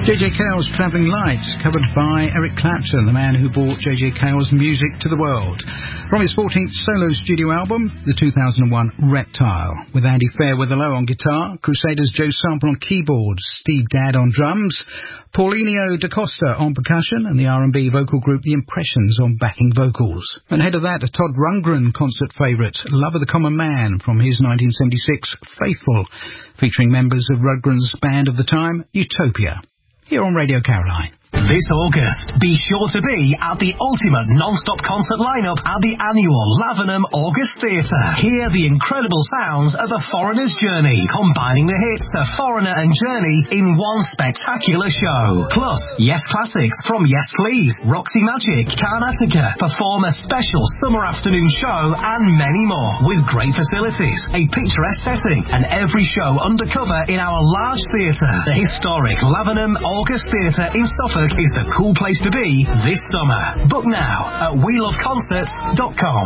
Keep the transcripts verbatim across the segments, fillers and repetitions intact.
J J. Cale's Travelling Light, covered by Eric Clapton, the man who brought J J. Cale's music to the world. From his fourteenth solo studio album, the two thousand one Reptile, with Andy Fairweather-Low on guitar, Crusaders' Joe Sample on keyboards, Steve Gadd on drums, Paulinho da Costa on percussion, and the R and B vocal group The Impressions on backing vocals. And ahead of that, a Todd Rundgren concert favourite, Love of the Common Man, from his nineteen seventy-six Faithful, featuring members of Rundgren's band of the time, Utopia. Here on Radio Caroline. This August, be sure to be at the ultimate non-stop concert lineup at the annual Lavenham August Theatre. Hear the incredible sounds of A Foreigner's Journey, combining the hits of Foreigner and Journey in one spectacular show. Plus, Yes Classics from Yes Please, Roxy Magic, Karnataka perform a special summer afternoon show and many more, with great facilities, a picturesque setting, and every show undercover in our large theatre. The historic Lavenham August Theatre in Suffolk is the cool place to be this summer. Book now at we love concerts dot com.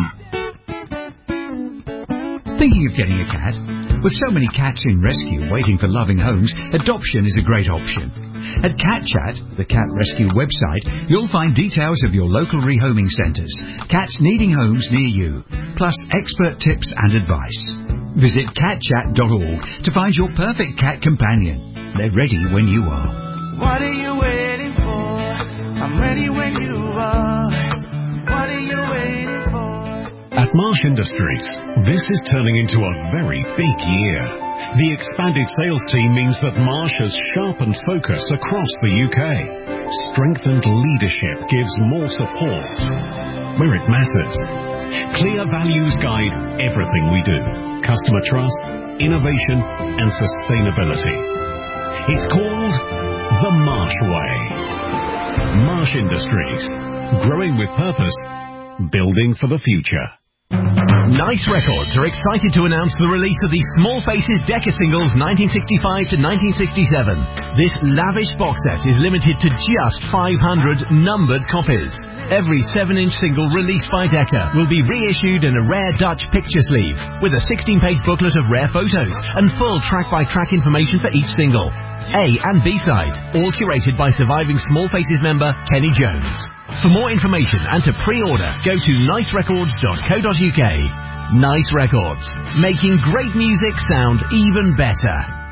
Thinking of getting a cat? With so many cats in rescue waiting for loving homes, adoption is a great option. At Cat Chat, the cat rescue website, you'll find details of your local rehoming centres, cats needing homes near you, plus expert tips and advice. Visit cat chat dot org to find your perfect cat companion. They're ready when you are. What are you waiting for? I'm ready when you are. What are you waiting for? At Marsh Industries, this is turning into a very big year. The expanded sales team means that Marsh has sharpened focus across the U K. Strengthened leadership gives more support where it matters. Clear values guide everything we do. Customer trust, innovation, and sustainability. It's called The Marsh Way. Marsh Industries. Growing with purpose. Building for the future. Nice Records are excited to announce the release of the Small Faces Decca singles nineteen sixty-five to nineteen sixty-seven. This lavish box set is limited to just five hundred numbered copies. Every seven inch single released by Decca will be reissued in a rare Dutch picture sleeve with a sixteen page booklet of rare photos and full track-by-track information for each single. A and B-side, all curated by surviving Small Faces member Kenny Jones. For more information and to pre-order, go to nice records dot co dot uk. Nice Records, making great music sound even better.